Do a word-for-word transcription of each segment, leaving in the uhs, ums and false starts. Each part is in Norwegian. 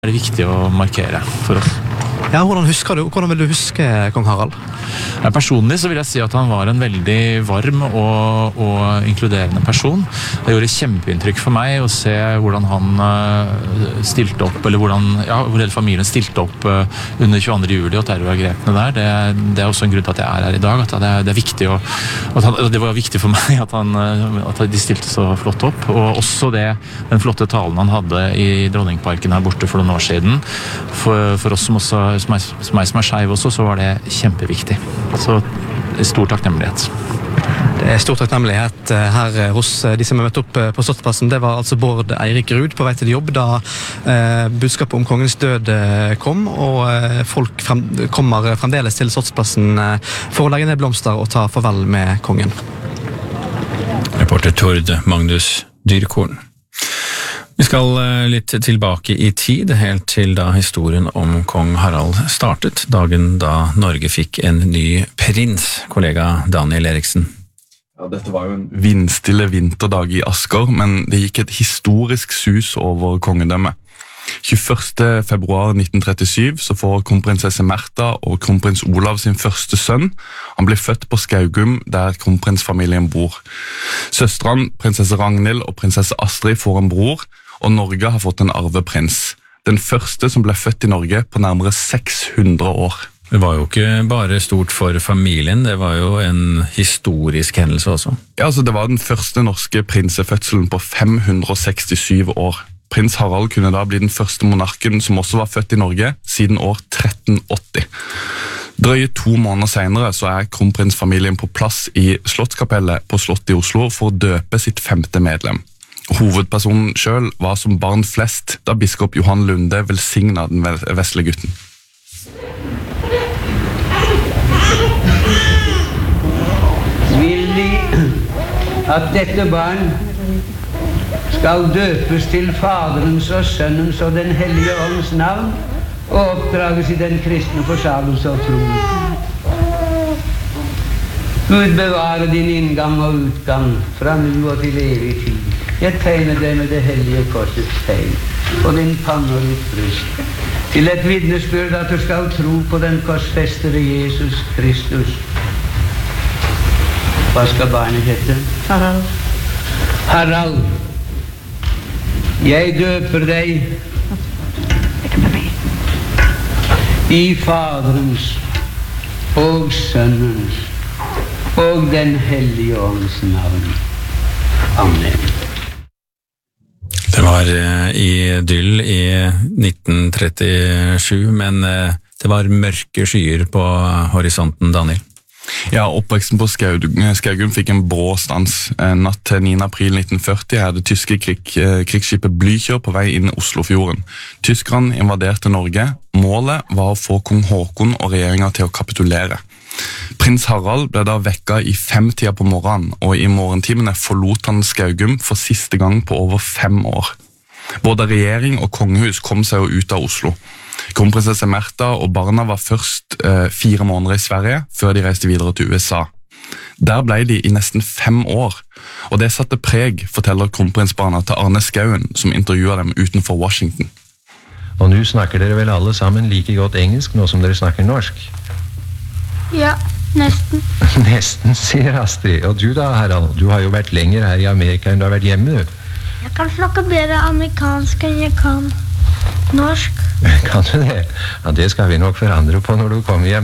er det viktig å markere for oss. Ja, hvordan husker du, hvordan vil du huske kong Harald? Ja, personlig så vil jeg si at han var en veldig varm og, og inkluderende person. Det gjorde kjempeinntrykk for meg å se hvordan han uh, stilte opp, eller hvordan, ja, hvor hele familien stilte opp uh, under tjueandre juli og terrorangrepene der. Det, det er også en grunn til at jeg er her i dag, at det er, det er viktig å, at han, det var viktig for meg at, han, uh, at de stilte så flott opp, og også det, den flotte talen han hadde i Dronningparken her borte for noen år siden. For, for oss som også som meg, som meg som er skeiv også, så var det kjempeviktig. Så stor takknemlighet. Det er stor takknemlighet her hos de som har møtt opp på Slottsplassen. Det var altså Bård Eirik Ruud på vei til jobb da eh, budskapet om kongens død kom, og eh, folk frem, kommer fremdeles til Slottsplassen eh, for å legge ned blomster og ta farvel med kongen. Reporter Tord Magnus Dyrkorn. Vi skal litt tilbake i tid, helt til da historien om kong Harald startet, dagen da Norge fikk en ny prins, kollega Daniel Eriksen. Ja, dette var jo en vindstille vinterdag i Asker, men det gikk et historisk sus over kongedømmet. tjueførste februar nitten trettisju så får kronprinsesse Märtha og kronprins Olav sin første sønn. Han blir født på Skaugum, der kronprinsfamilien bor. Søstrene, prinsesse Ragnhild og prinsesse Astrid får en bror, og Norge har fått en arveprins. Den første som ble født i Norge på nærmere seks hundre år. Det var jo ikke bare stort for familien, det var jo en historisk hendelse også. Ja, altså det var den første norske prinsefødselen på fem hundre sekstisju år. Prins Harald kunne da bli den første monarken som også var født i Norge, siden år tretten åtti. Drøye to måneder senere så er kronprinsfamilien på plass i Slottskapellet på Slottet i Oslo for å døpe sitt femte medlem. Hovedpersonen selv var som barn flest da biskop Johan Lunde velsignet den vesle gutten. Vil De at dette barn skal døpes til Faderens og Sønnens og den hellige ånds navn og oppdrages i den kristne forsagelse og tro. Gud bevare din inngang og utgang fra nu og til evig tid. Jeg tegner deg med det hellige korsets tegn på din panne og ditt bryst, til et vitnesbyrd at du skal tro på den korsfestede Jesus Kristus. Hva skal barnet hete? Harald. Harald. Jeg døper deg i Faderens og Sønnens og den hellige ånds navn. Amen. Det var idyll i nitten trettisju, men det var mørke skyer på horisonten, Daniel. Ja, oppveksten på Skaugum fikk en brå stans. Natt til niende april nitten førti er det tyske krig, krigsskipet Blücher på vei inn i Oslofjorden. Tyskerne invaderte Norge. Målet var å få kong Håkon og regjeringen til å kapitulere. Prins Harald ble da vekket i femtida på morgenen, og i morgentimene forlot han Skaugum for siste gang på over fem år. Både regjering og kongehus kom seg jo ut av Oslo. Kronprinsesse Märtha og barna var først eh, fire måneder i Sverige, før de reiste videre til U S A. Der ble de i nesten fem år, og det satte preg, forteller kronprinsbarna til Arne Skauen, som intervjuet dem utenfor Washington. Og nå snakker dere vel alle sammen like godt engelsk nå som dere snakker norsk? Ja, nesten. Nesten, sier Astrid. Og du da, Harald? Du har jo vært lenger her i Amerika enn du har vært hjemme, du. Jeg kan snakke bedre amerikansk enn jeg kan norsk. Kan du det? Ja, det skal vi nok forandre på når du kommer hjem.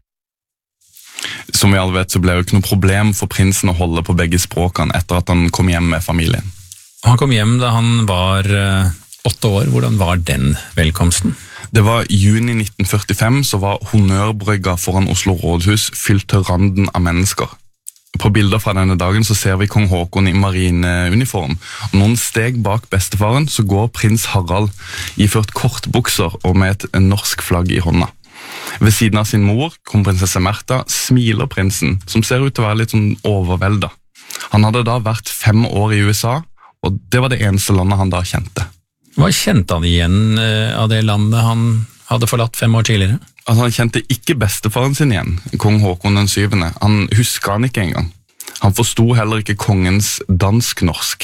Som vi alle vet, så ble det jo ikke noe problem for prinsen å holde på begge språkene etter at han kom hjem med familien. Han kom hjem da han var uh, åtte år. Hvordan var den velkomsten? Det var juni nitten førtifem, så var honnørbrygga foran Oslo rådhus fylt til randen av mennesker. På bilder fra denne dagen så ser vi kong Håkon i marineuniform. Og noen steg bak bestefaren så går prins Harald iført kortbukser og med et norsk flagg i hånda. Ved siden av sin mor, kronprinsesse Märtha, smiler prinsen, som ser ut til å være litt sånn overveldet. Han hadde da vært fem år i U S A, og det var det eneste landet han da kjente. Hva kjente han igjen av det landet han hadde forlatt fem år tidligere? Altså, han kjente ikke bestefaren sin igjen, kong Håkon den syvende. Han husket han ikke engang. Han forstod heller ikke kongens dansk-norsk.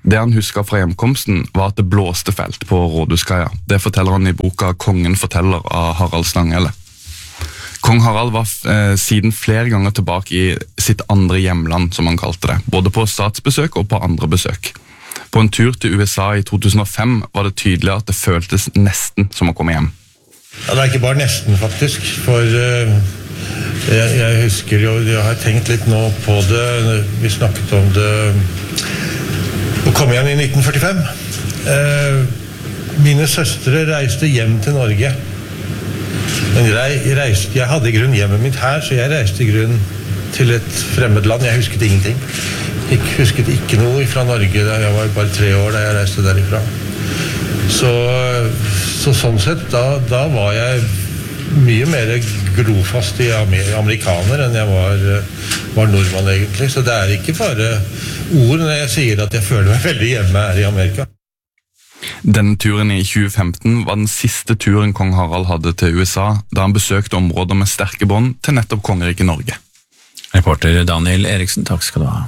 Det han husker fra hjemkomsten var at det blåste felt på Rådhuskaia. Det forteller han i boka Kongen forteller av Harald Stanghelle. Kong Harald var eh, siden flere ganger tilbake i sitt andre hjemland, som han kalte det, både på statsbesøk og på andre besøk. På en tur til U S A i to tusen og fem var det tydelig at det føltes nesten som å komme hjem. Ja, det er ikke bare nesten faktisk, for uh, jeg, jeg husker jo, jeg har tenkt litt nå på det, vi snakket om det, å komme hjem i nitten førtifem. Uh, mine søstre reiste hjem til Norge. Men jeg, reiste, jeg hadde i grunn hjemmet mitt her, så jeg reiste i grunn til et fremmed land. Jeg husket ingenting. Jeg husket ikke noe fra Norge. Jeg var bare tre år da jeg reiste derifra. Så, så sånn sett, da, da var jeg mye mer grofast i amerikaner enn jeg var, var nordmann egentlig. Så det er ikke bare ord når jeg sier at jeg føler meg veldig hjemme her i Amerika. Denne turen i tjue femten var den siste turen kong Harald hadde til U S A, da han besøkte områder med sterke bånd til nettopp kongeriket Norge. Reporter Daniel Eriksen, takk skal du ha.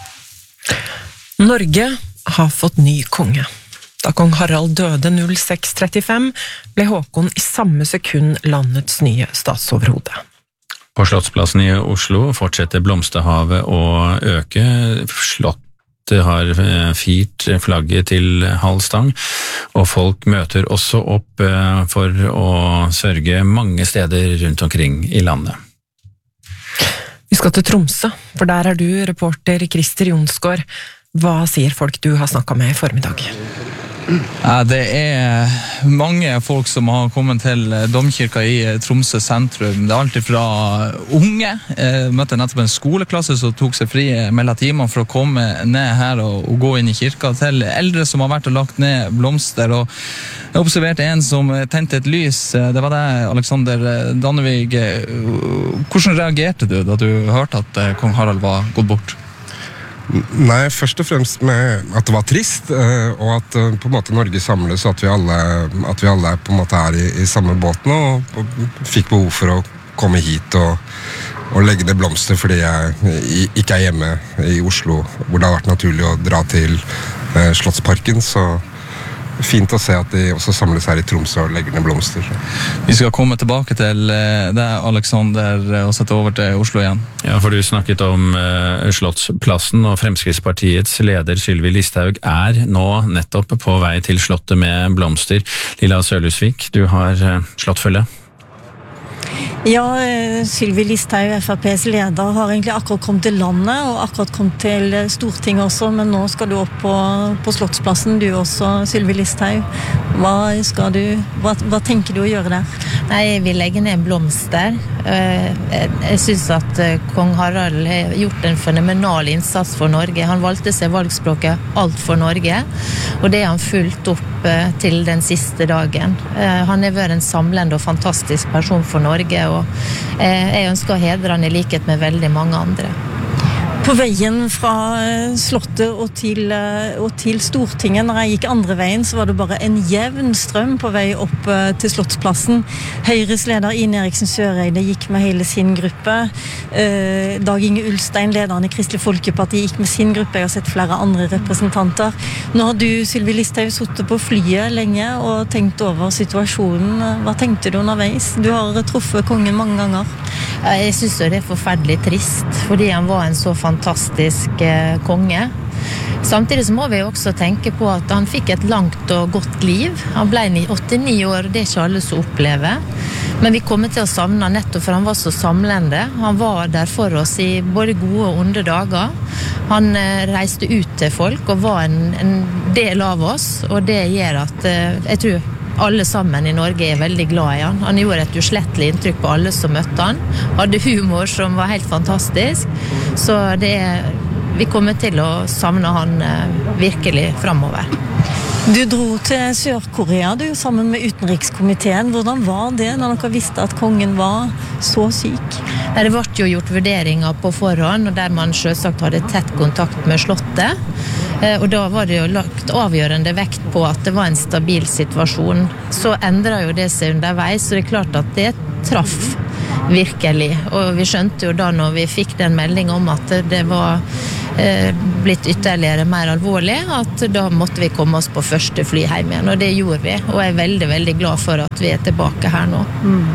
Norge har fått ny konge. Da kong Harald døde null seks trettifem, ble Håkon i samme sekund landets nye statsoverhode. På Slottsplassen i Oslo fortsetter blomsterhavet å øke. Slott Det har firt flagget til halv stang, og folk møter også opp for å sørge mange steder rundt omkring i landet. Vi skal til Tromsø, for der er du reporter Christer Jonsgaard. Hva sier folk du har snakket med i formiddag? Ja, det er mange folk som har kommet til domkirka i Tromsø sentrum. Det er alltid fra unge. Jeg møtte nettopp en skoleklasse som tok seg fri mellom timer for å komme ned her og, og gå inn i kirka, til eldre som har vært og lagt ned blomster. Og jeg observerte en som tente et lys. Det var deg, Alexander Dannevig. Hvordan reagerte du da du hørte at kong Harald var gått bort? Nei, først og fremst med at det var trist, og at på en måte Norge samles, og at vi alle, at vi alle på en måte er i, i samme båten, og, og fikk behov for å komme hit og, og legge ned blomster, fordi jeg ikke er hjemme i Oslo, hvor det har vært naturlig å dra til eh, Slottsparken, så fint å se at de også samles her i Tromsø og legger ned blomster. Vi skal komme tilbake til deg, Alexander, og sette over til Oslo igjen. Ja, for du snakket om uh, Slottsplassen, og Fremskrittspartiets leder Sylvi Listhaug er nå nettopp på vei til Slottet med blomster. Lilla Sørlusvik, du har uh, Slottfølge. Ja, Sylvi Listhaug, F R P's leder, har egentlig akkurat kommet til landet, og akkurat kommet til Stortinget også, men nå skal du opp på, på Slottsplassen, du også, Sylvi Listhaug. Hva, skal du, hva, hva tenker du å gjøre der? Nei, jeg vil legge ned blomster. Jeg synes at kong Harald har gjort en fenomenal innsats for Norge. Han valgte seg valgspråket Alt for Norge, og det har han fulgt opp til den siste dagen. Han har vært en samlende og fantastisk person for Norge, og jeg ønsker å hedre han i likhet med veldig mange andre. På veien fra Slottet og til, og til Stortinget, når jeg gikk andre veien, så var det bare en jevn strøm på vei opp til Slottsplassen. Høyres leder Ine Eriksen Søreide gikk med hele sin gruppe. Dag Inge Ulstein, lederen i Kristelig Folkeparti, gikk med sin gruppe. Jeg har sett flere andre representanter. Nå har du, Sylvi Listhaug, sittet på flyet lenge og tenkt over situasjonen. Hva tenkte du underveis? Du har truffet kongen mange ganger. Jeg synes det er forferdelig trist, fordi han var en så fantastisk eh, konge. Samtidig så må vi også tenke på at han fikk et langt og godt liv. Han ble åttini år, det er ikke alle som opplever. Men vi kommer til å savne han nettopp, for han var så samlende. Han var der for oss i både gode og onde dager. Han eh, reiste ut til folk og var en, en del av oss, og det gjør at eh, jeg tror alle sammen i Norge er veldig glad i han. Han gjorde et uslettelig inntrykk på alle som møtte han. Hadde humor som var helt fantastisk. Så det er, vi kommer til å savne han virkelig fremover. Du dro til Sør-Korea du, sammen med utenrikskomiteen. Hvordan var det når dere visste at kongen var så syk? Det ble jo gjort vurderinger på forhånd, og der man selvsagt hadde tett kontakt med Slottet. Og da var det jo lagt avgjørende vekt på at det var en stabil situasjon. Så endret jo det seg underveis, så det er klart at det traff virkelig. Og vi skjønte jo da når vi fikk den meldingen om at det var eh, blitt ytterligere mer alvorlig, at da måtte vi komme oss på første fly hjem igjen, og det gjorde vi, og jeg er veldig, veldig glad for at vi er tilbake her nå. Mm.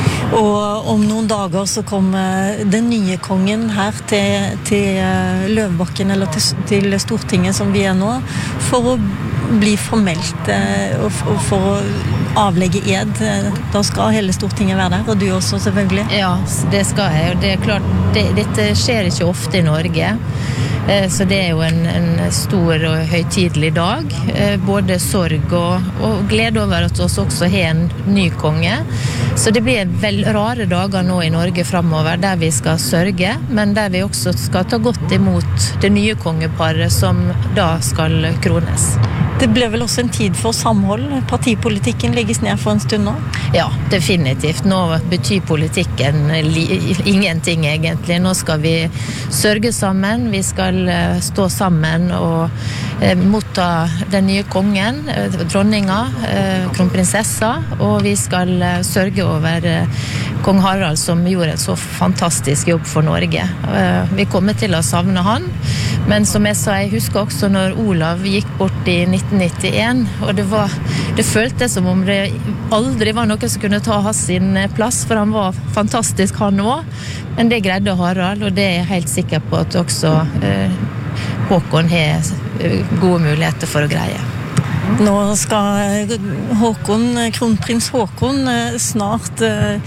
Og om noen dager så kommer den nye kongen her til, til Løvebakken, eller til, til Stortinget som vi er nå, for å bli formelt og for å avlegge ed. Da skal hele Stortinget være der, og du også selvfølgelig. Ja, det skal jeg, og det er klart, det, dette skjer ikke ofte i Norge, så det er jo en, en stor og høytidelig dag, både sorg og, og glede over at vi også har en ny konge. Så det blir vel rare dager nå i Norge fremover, der vi skal sørge, men der vi også skal ta godt imot det nye kongeparet som da skal krones. Det blir vel også en tid for samhold. Partipolitikken legges ned for en stund nå? Ja, definitivt. Nå betyr politikken ingenting egentlig. Nå skal vi sørge sammen, vi skal stå sammen og motta den nye kongen, dronninga, kronprinsessa, og vi skal sørge over kong Harald som gjorde en så fantastisk jobb for Norge. Vi kommer til å savne han, men som jeg sa, jeg husker også når Olav gikk bort i nitten nittien, og det var, det føltes som om det aldri var noe som kunne ta hans sin plass, for han var fantastisk han også, men det greide Harald, og det er jeg helt sikker på at også eh, Håkon har gode muligheter for å greie. Nå skal Håkon, kronprins Håkon snart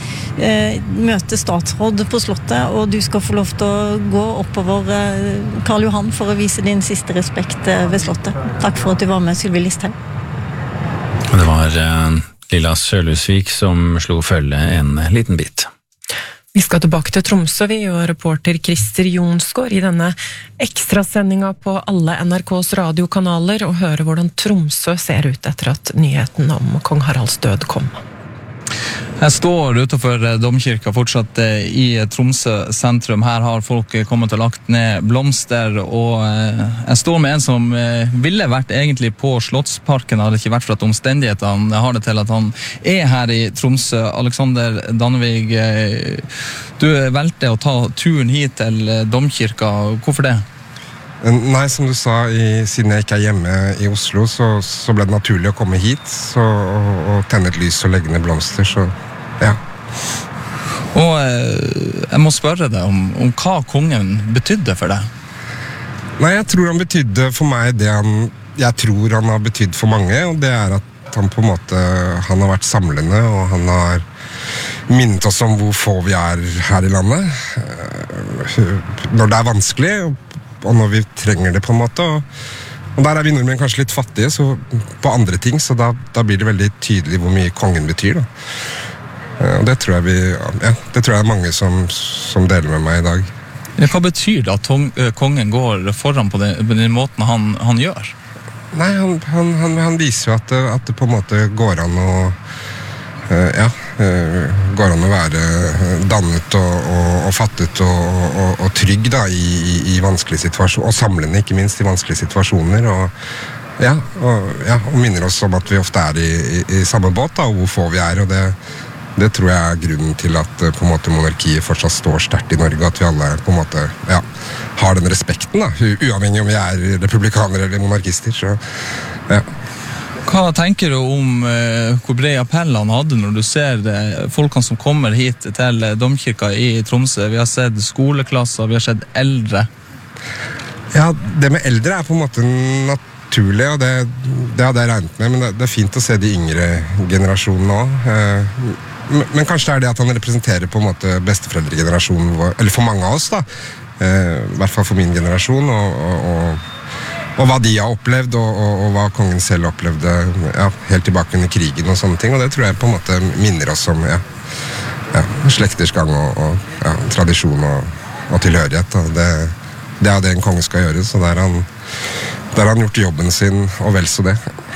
eh, møte statsråd på slottet, og du skal få lov til å gå oppover eh, Karl Johan for å vise din siste respekt ved slottet. Takk for at du var med, Sylvi Listhaug. Det var eh, Lilla Sørlusvik som slo følge en liten bit. Vi skal tilbake til Tromsø, vi, og reporter Christer Jonsgaard i denne ekstrasendinga på alle N R K's radiokanaler, og høre hvordan Tromsø ser ut etter at nyheten om kong Haralds død kom. Jeg står utenfor domkirka fortsatt i Tromsø sentrum. Her har folk kommet og lagt ned blomster, og jeg står med en som ville vært egentlig på Slottsparken, hadde ikke vært for at omstendighetene har det til at han er her i Tromsø. Alexander Dannevig, du valgte å ta turen hit til domkirka. Hvorfor det? Nei, som du sa, i, siden jeg ikke er hjemme i Oslo, så, så ble det naturlig å komme hit så, og, og tenne et lys og legge ned blomster, så ja. Og eh, jeg må spørre deg om, om hva kongen betydde for deg? Nei, jeg tror han betydde for meg det han, jeg tror han har betydd for mange, og det er at han på en måte, han har vært samlende, og han har minnet oss om hvor få vi er her i landet, når det er vanskelig, og når vi trenger det på en måte, og, og der er vi nordmenn kanskje litt fattige så på andre ting, så da, da blir det veldig tydelig hvor mye kongen betyr da. Og det tror jeg vi, ja, det tror jeg er mange som, som deler med meg i dag. Ja, hva betyr det at tong, kongen går foran på den, på den måten han, han gjør? Nei, han, han, han, han viser jo at det, at det på en måte går an å Uh, ja, uh, går an å være dannet og, og, og fattet og, og, og trygg da, i, i, i vanskelige situasjoner, og samlende ikke minst i vanskelige situasjoner, og, ja, og, ja, og minner oss om at vi ofte er i, i, i samme båt, da, og hvor få vi er, og det, det tror jeg er grunnen til at uh, på en måte, monarkiet fortsatt står sterkt i Norge, at vi alle på en måte, ja, har den respekten, da, uavhengig om vi er republikanere eller monarkister, så ja. Hva tenker du om eh, hvor bred appell han hadde når du ser eh, folkene som kommer hit til domkirka i Tromsø? Vi har sett skoleklasser, vi har sett eldre. Ja, det med eldre er på en måte naturlig, og det, det hadde jeg regnet med, men det, det er fint å se de yngre generasjonene også. Eh, men, men kanskje det er det at han representerer på en måte besteforeldregenerasjonen, eller for mange av oss da, eh, i hvert fall for min generasjon, og, og, og Og hva de har opplevd, og, og, og hva kongen selv opplevde ja, helt tilbake under krigen og sånne ting. Og det tror jeg på en måte minner oss om ja, ja, slekters gang og, og ja, tradisjon og, og tilhørighet. Og det, det er det en konge skal gjøre, så der har han, der har han gjort jobben sin, og vel så det.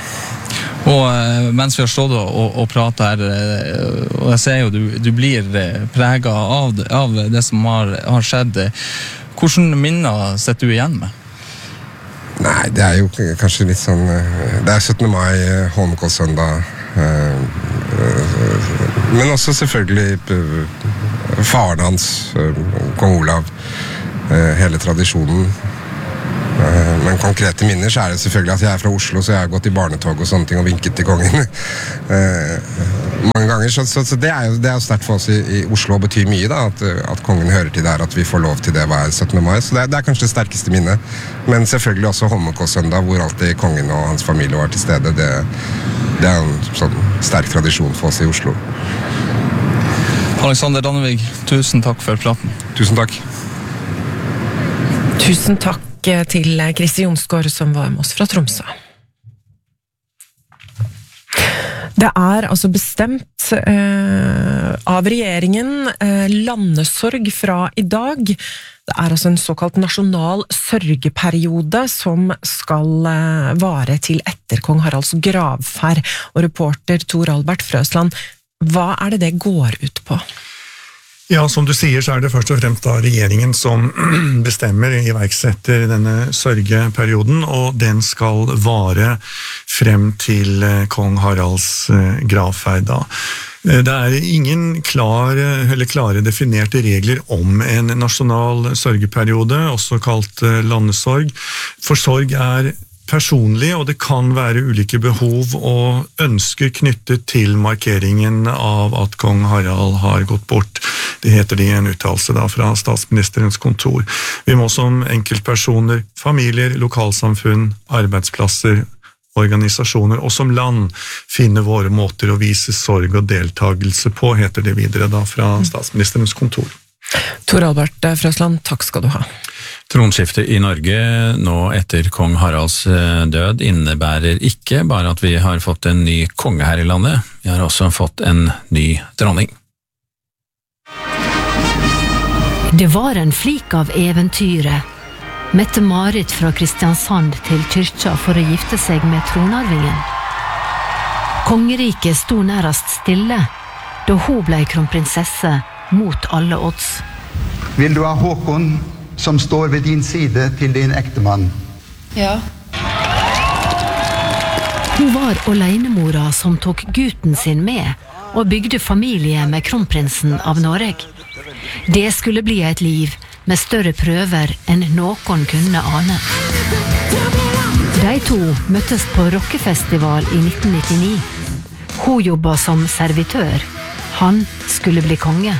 Og eh, mens vi har stått og, og, og pratet her, eh, og jeg ser jo du, du blir eh, preget av, av det som har, har skjedd, hvordan minner setter du igjen med? Nei, det er jo kanskje litt sånn, det er syttende mai, Holmenkollsøndag, men også selvfølgelig faren hans, kong Olav, hele tradisjonen. Men konkrete minner så er det selvfølgelig at jeg er fra Oslo, så jeg har gått i barnetog og sånne ting og vinket til kongen mange ganger, så, så, så det er jo, det er jo sterkt for oss i, i Oslo og betyr mye da, at, at kongen hører til der, at vi får lov til det hver syttende mai, så det er, det er kanskje det sterkeste minnet, men selvfølgelig også Holmenkollsøndag, hvor alltid kongen og hans familie var til stede, det, det er en sånn sterk tradisjon for oss i Oslo. Alexander Dannevig, tusen takk for praten. Tusen takk. Tusen takk til Christer Jonsgaard som var med oss fra Tromsø. Det er altså bestemt eh, av regjeringen eh, landesorg fra i dag. Det er altså en såkalt nasjonal sørgeperiode som skal eh, vare til etter kong Haralds gravferd. Og reporter Tor Albert Frøsland, hva er det det går ut på? Ja, som du sier, så er det først og fremst da regjeringen som bestemmer, iverksetter denne sørgeperioden, og den skal vare frem til kong Haralds gravferd da. Det er ingen klar, eller klare definerte regler om en nasjonal sørgeperiode, også kalt landesorg, for sorg er personlig, og det kan være ulike behov og ønsker knyttet til markeringen av at kong Harald har gått bort. Det heter det i en uttalelse da fra statsministerens kontor. Vi må som enkeltpersoner, familier, lokalsamfunn, arbeidsplasser, organisasjoner og som land finne våre måter å vise sorg og deltagelse på, heter det videre da fra statsministerens kontor. Tor Albert Frøsland, takk skal du ha. Tronskiftet i Norge nå etter kong Haralds død innebærer ikke bare at vi har fått en ny konge her i landet, vi har også fått en ny dronning. Det var en flik av eventyret. Mette-Marit fra Kristiansand til kyrkja for å gifte seg med tronarvingen. Kongeriket sto nærast stille da hun ble kronprinsesse mot alle odds. Vil du ha Håkon som står ved din side til din ektemann? Ja. Hun var alenemora som tok gutten sin med og bygde familie med kronprinsen av Norge. Det skulle bli et liv med større prøver enn noen kunne ane. De to møttes på rockefestival i nitten nittini. Hun jobbet som servitør. Han skulle bli konge.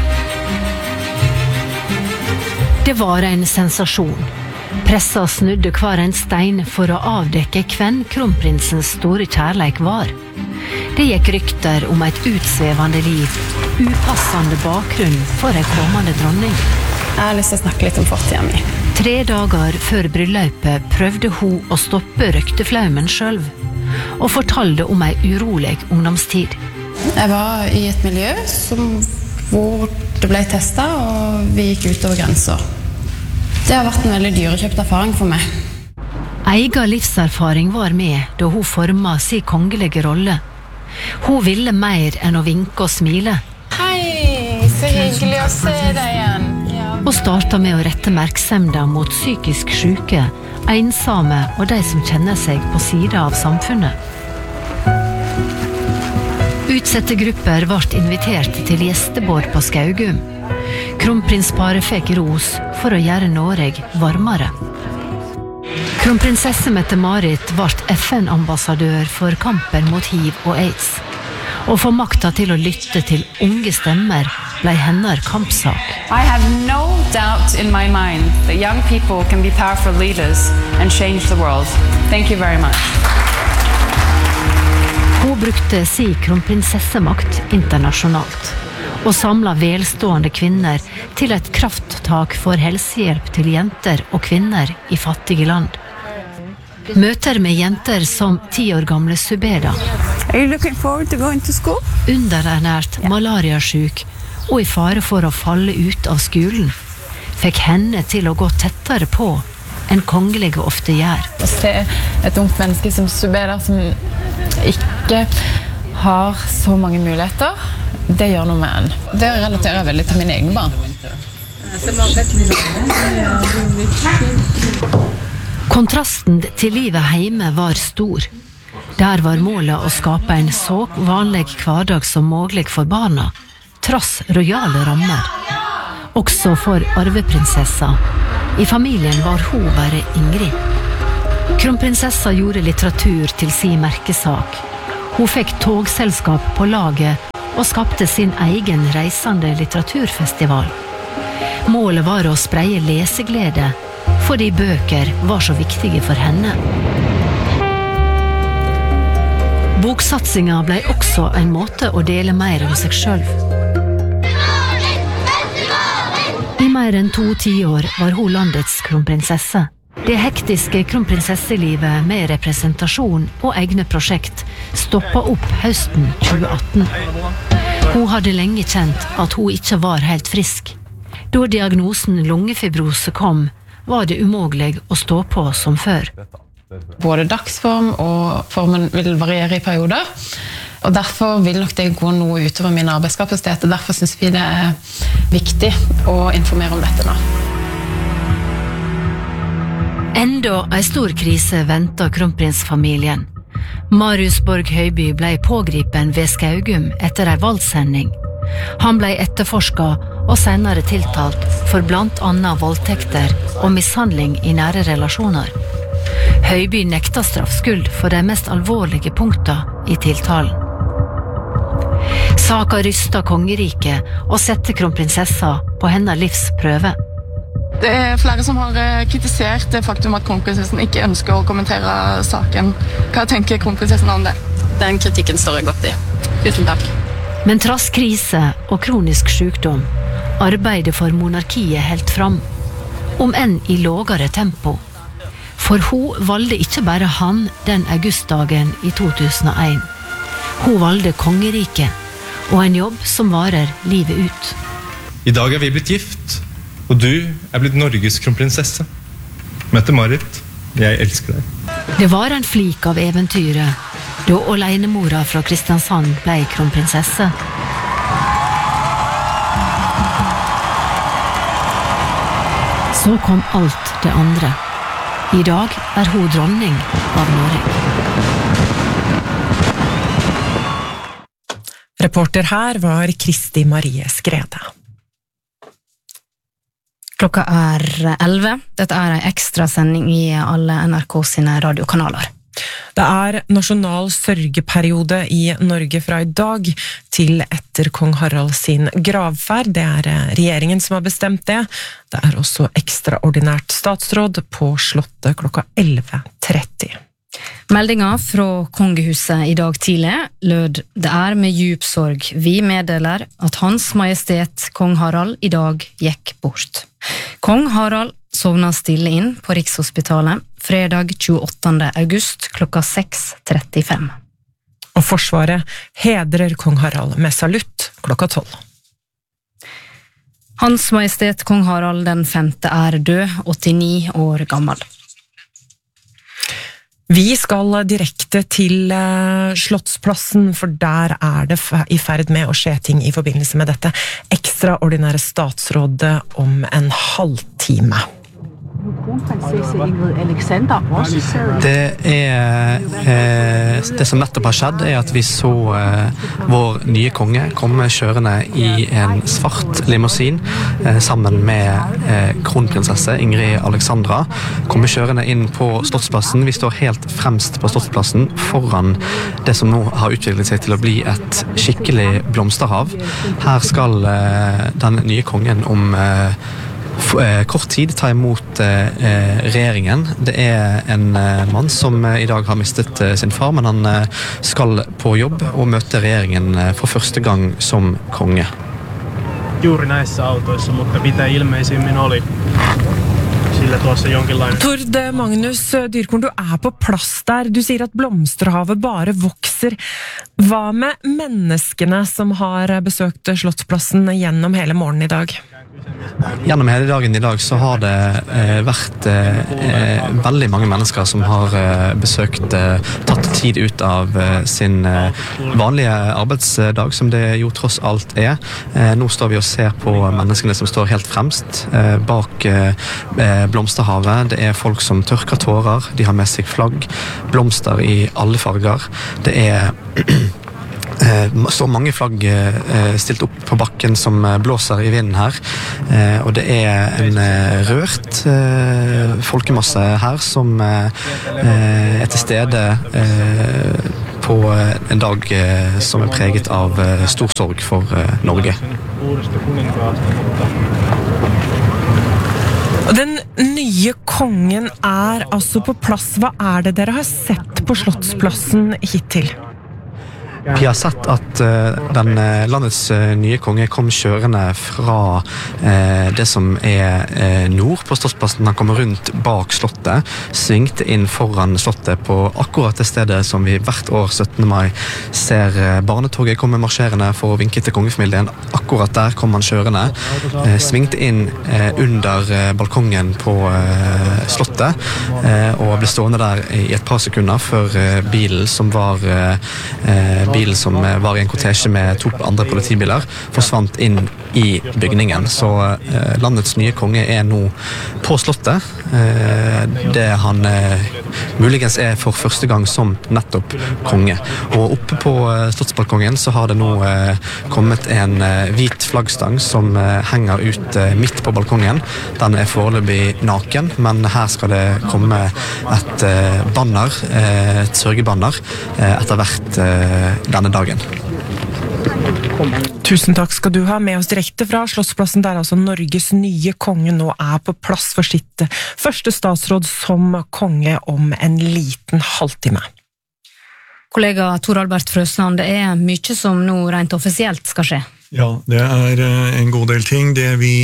Det var en sensasjon. Pressa snudde hver en stein for å avdekke hvem kronprinsens store kjærleik var. Det gikk rykter om et utsvevende liv, upassende bakgrunn for en kommende dronning. Jeg har lyst til å snakke litt om fortiden min. Tre dager før bryllupet prøvde hun å stoppe røkteflaumen selv, og fortalte om en urolig ungdomstid. Jeg var i et miljø som, hvor det ble testet, og vi gikk ut over grenser. Det har vært en veldig dyrekjøpt erfaring for meg. Egen livserfaring var med da hun formet sin kongelige rolle. Hun ville mer enn å vinke og smile. Hei, så hyggelig å se deg igjen. Ja. Og startet med å rette merksemda mot psykisk syke, ensomme og de som kjenner seg på siden av samfunnet. Utsette grupper ble invitert til gjestebord på Skaugum. Kronprinsparet fikk ros for å gjøre Norge varmere. Kronprinsesse Mette-Marit ble F N-ambassadør for kampen mot hiv og AIDS. Og for makta til å lytte til unge stemmer ble hennes kampsak. I have no doubt in my mind that young people can be powerful leaders and change the world. Thank you very much. Hun brukte sin kronprinsessemakt internasjonalt, og samlet velstående kvinner til et krafttak for helsehjelp til jenter og kvinner i fattige land. Møter med jenter som ti år gamle Subeda. Are you looking forward to going to school? Underernært, malariasyk og i fare for å falle ut av skolen, fikk henne til å gå tettere på enn kongelige ofte gjør. Å se et ungt menneske som Subeda, som ikke har så mange muligheter, det gjør noe med en. Det relaterer jeg veldig til mine egne barn. Kontrasten til livet hjemme var stor. Der var målet å skape en så vanlig hverdag som mulig for barna, tross rojale rammer. Også for arveprinsessa. I familien var hun bare Ingrid. Kronprinsessa gjorde litteratur til sin merkesak. Hun fikk togselskap på laget og skapte sin egen reisende litteraturfestival. Målet var å spreie leseglede, fordi bøker var så viktige for henne. Boksatsinga ble også en måte å dele mer om seg selv. I mer enn to tiår var hun landets kronprinsesse. Det hektiske kronprinsesselivet med representasjon og egne prosjekt stoppet opp høsten tjue atten. Hun hadde lenge kjent at hun ikke var helt frisk. Da diagnosen lungefibrose kom, var det umulig å stå på som før. Både dagsform og formen vil variere i perioder, og derfor vil nok det gå noe utover min arbeidskapasitet, og derfor synes vi det er viktig å informere om dette nå. Enda en stor krise ventet kronprinsfamilien. Marius Borg Høiby ble pågripen ved Skaugum etter en valgsending. Han ble etterforsket og senere tiltalt for blant annet voldtekter og mishandling i nære relasjoner. Høiby nekta straffskyld for de mest alvorlige punktene i tiltalen. Saka rystet kongeriket og sette kronprinsessa på hennes livsprøve. Det er flere som har kritisert det faktum at kronprinsessen ikke ønsker å kommentere saken. Hva tenker kronprinsessen om det? Den kritikken står jeg godt i. Tusen takk. Men trass krise og kronisk sykdom, arbeidet for monarkiet helt fram, om enn i lågere tempo. For hun valgte ikke bare han den augustdagen i to tusen og en. Hun valgte kongeriket, og en jobb som varer livet ut. I dag er vi blitt gift. Og du er blitt Norges kronprinsesse. Mette-Marit, jeg elsker deg. Det var en flik av eventyret, da alenemora fra Kristiansand ble kronprinsesse. Så kom alt det andre. I dag er hun dronning av Norge. Reporter her var Kristi Marie Skrede. Klokka er elleve. Dette er en ekstra sending i alle N R K sine radiokanaler. Det er nasjonal sørgeperiode i Norge fra i dag til etter kong Harald sin gravferd. Det er regjeringen som har bestemt det. Det er også ekstraordinært statsråd på Slottet klokka elleve tretti. Meldinga fra kongehuset i dag tidlig lød: det er med djup sorg vi meddeler at Hans Majestet Kong Harald i dag gikk bort. Kong Harald sovna stille inn på Rikshospitalet fredag tjueåttende august klokka seks trettifem. Og Forsvaret hedrer kong Harald med salutt klokka tolv. Hans Majestet Kong Harald den femte er død, åttini år gammel. Vi skal direkte til Slottsplassen, for der er det i ferd med å skje ting i forbindelse med dette ekstraordinære statsrådet om en halvtime. Det er eh, det som nettopp har skjedd er at vi så eh, vår nye konge komme kjørende i en svart limousin eh, sammen med eh, kronprinsesse Ingrid Alexandra, komme kjørende inn på Slottsplassen. Vi står helt fremst på Slottsplassen foran det som nå har utviklet seg til å bli et skikkelig blomsterhav. Her skal eh, den nye kongen om eh, kort tid ta imot eh, regjeringen. Det er en eh, mann som eh, i dag har mistet eh, sin far, men han eh, skal på jobb og møte regjeringen eh, for første gang som konge. Juuri näissä autoissa, mutta mitä ilmeisimmin oli sillä tuossa jonkinlainen. Tord Magnus Dyrkorn, du er på plass der. Du sier at blomsterhavet bare vokser. Hva med menneskene som har besøkt Slottsplassen gjennom hele morgenen i dag? Gjennom hele dagen i dag så har det eh, vært eh, veldig mange mennesker som har eh, besøkt, eh, tatt tid ut av eh, sin eh, vanlige arbeidsdag, som det jo tross alt er. Eh, nå står vi og ser på menneskene som står helt fremst eh, bak eh, blomsterhavet. Det er folk som tørker tårer, de har med seg flagg, blomster i alle farger. Det er så mange flagg stilt opp på bakken som blåser i vinden her, og det er en rørt folkemasse her som er til stede på en dag som er preget av stor sorg for Norge. Den nye kongen er altså på plass. Hva er det dere har sett på Slottsplassen hittil? Vi har sett at uh, den uh, landets uh, nye konge kom kjørende fra uh, det som er uh, nord på Slottsplassen. Han kom rundt bak slottet, svingte inn foran slottet på akkurat det stedet som vi hvert år syttende mai ser uh, barnetoget komme marsjerende for å vinke til kongefamilien. Akkurat der kom han kjørende, uh, svingte inn uh, under uh, balkongen på uh, slottet uh, og ble stående der i et par sekunder før uh, bilen som var uh, uh, bilen som var i en kortesje med to andre politibiler, forsvant inn i bygningen. Så eh, landets nye konge er nå på slottet. Eh, det han eh, muligens er for første gang som nettopp konge. Og oppe på eh, slottsbalkongen så har det nå eh, kommet en eh, hvit flaggstang som eh, henger ut eh, midt på balkongen. Den er foreløpig naken, men her skal det komme et eh, banner, eh, et sørgebanner, eh, etter hvert eh, denne dagen. Tusen takk skal du ha med oss direkte fra Slottsplassen, der altså Norges nye konge nå er på plass for sitt første statsråd som konge om en liten halvtime. Kollega Tor Albert Frøsland, det er mye som nå rent offisielt skal skje. Ja, det er en god del ting. Det vi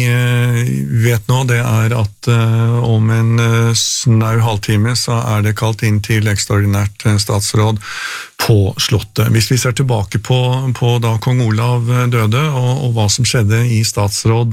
vet nå, det er at om en snau halvtime så er det kalt inn til ekstraordinært statsråd på slottet. Hvis vi ser tilbake på, på da kong Olav døde og, og hva som skjedde i statsråd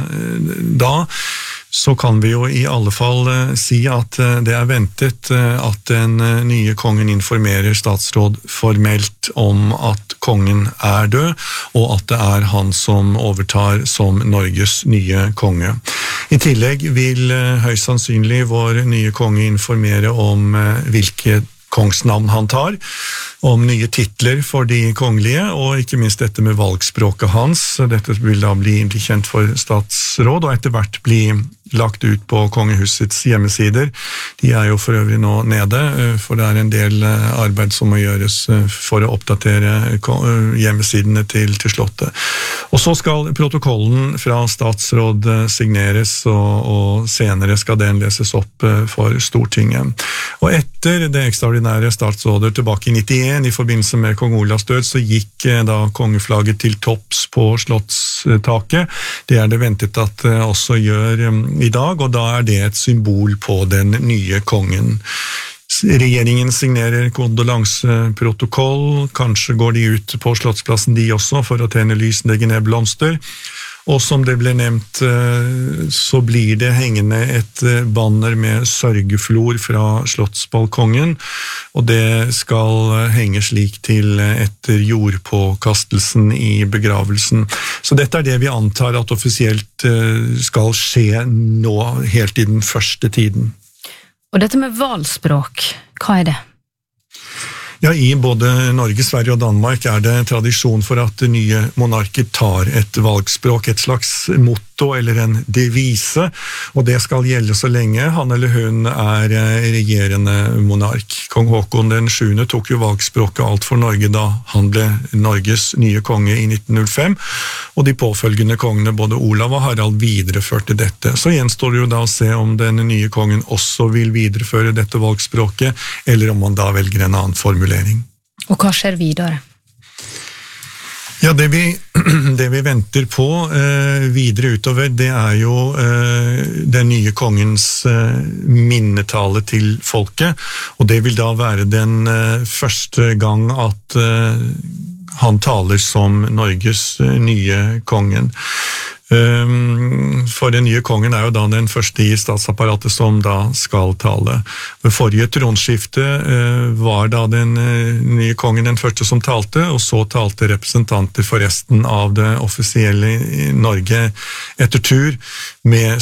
da, så kan vi jo i alle fall uh, si at uh, det er ventet uh, at den uh, nye kongen informerer statsråd formelt om at kongen er død, og at det er han som overtar som Norges nye konge. I tillegg vil uh, høyst sannsynlig vår nye konge informere om uh, hvilke kongsnavn han tar, om nye titler for de kongelige, og ikke minst dette med valgspråket hans. Dette vil da bli, bli kjent for statsråd, og etter hvert bli lagt ut på kongehusets hjemmesider. De er jo for øvrig nå nede, for det er en del arbeid som må gjøres for å oppdatere hjemmesidene til, til slottet. Og så skal protokollen fra statsråd signeres, og, og senere skal den leses opp for Stortinget. Og etter det ekstraordinære statsrådet tilbake i nittien, i forbindelse med kong Olavs død, så gikk da kongeflagget til topps på slottstaket. Det er det ventet at det også gjør i dag, og da er det et symbol på den nye kongen. Regjeringen signerer kondolanseprotokoll, kanskje går de ut på Slottsplassen de også for å tenne lys, legge ned blomster. Og som det ble nevnt, så blir det hengende et banner med sørgeflor fra slottsbalkongen, og det skal henge slik til etter jordpåkastelsen i begravelsen. Så dette er det vi antar at offisielt skal skje nå, helt i den første tiden. Og dette med valgspråk, hva er det? Ja, i både Norge, Sverige og Danmark er det tradisjon for at nye monarker tar et valgspråk, et slags motto eller en devise, og det skal gjelde så lenge han eller hun er regjerende monark. Kong Håkon den sjuende tok jo valgspråket alt for Norge da han ble Norges nye konge i nitten null fem, og de påfølgende kongene, både Olav og Harald, videreførte dette. Så gjenstår det jo da å se om den nye kongen også vil videreføre dette valgspråket, eller om han da velger en annen formulering. Og hva skjer videre? Ja, det vi, det vi venter på eh, videre utover, det er jo eh, den nye kongens eh, minnetale til folket, og det vil da være den eh, første gang at eh, han taler som Norges eh, nye kongen. For den nye kongen er jo da den første i statsapparatet som da skal tale. Ved forrige tronskifte var da den nye kongen den første som talte, og så talte representanter for resten av det offisielle Norge etter tur, med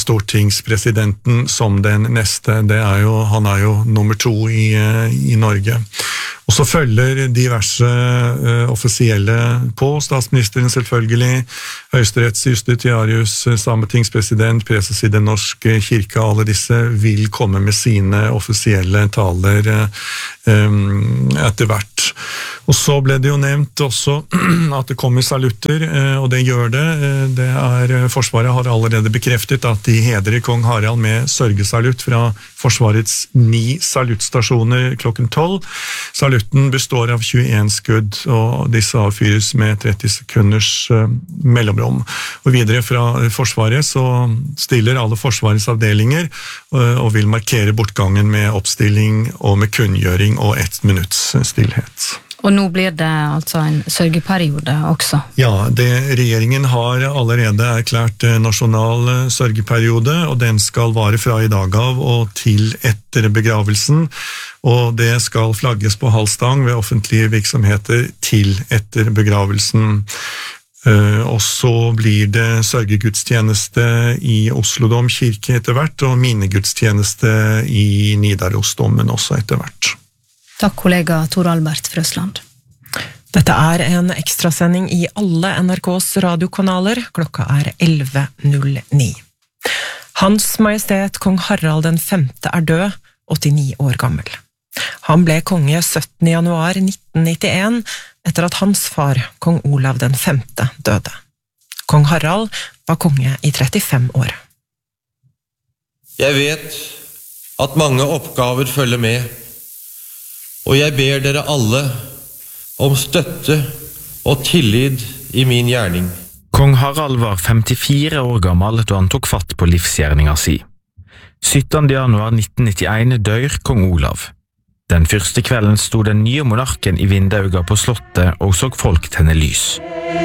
stortingspresidenten som den neste. Det er jo, han er jo nummer to i, i Norge. Og så følger diverse uh, offisielle på, statsministeren selvfølgelig, høyesterettsjustitiarius, sametingspresident, preses i den norske kirke, alle disse vil komme med sine offisielle taler uh, um, etter hvert. Og så ble det jo nevnt også at det kommer salutter, uh, og det gjør det. Uh, det er, uh, Forsvaret har allerede bekreftet at de hedrer kong Harald med sørgesalutt fra Forsvarets ni saluttstasjoner klokken tolv. Salutten består av tjueen skudd, og disse avfyres med tretti sekunders uh, mellomrom. Og videre fra Forsvaret så stiller alle Forsvarets avdelinger uh, og vil markere bortgangen med oppstilling og med kunngjøring og ett minutts stillhet. Og nå blir det altså en sørgeperiode også. Ja, det, regjeringen har allerede erklært nasjonal sørgeperiode, og den skal vare fra i dag av og til etter begravelsen, og det skal flagges på halv stang ved offentlige virksomheter til etter begravelsen. Uh, og så blir det sørgegudstjeneste i Oslo domkirke etter hvert, og minnegudstjeneste i Nidarosdomen også etter hvert. Takk, kollega Tor Albert Frøsland. Dette er en ekstrasending i alle N R K's radiokanaler. Klokka er elleve null ni. Hans Majestet Kong Harald den femte er død, åttini år gammel. Han ble konge syttende januar nitten nittien, etter at hans far, kong Olav den femte, døde. Kong Harald var konge i trettifem år. Jeg vet at mange oppgaver følger med, og jeg ber dere alle om støtte og tillit i min gjerning. Kong Harald var femtifire år gammel da han tok fatt på livsgjerninga si. syttende januar nitten nittien dør kong Olav. Den første kvelden sto den nye monarken i vindauga på slottet og så folk tenne lys.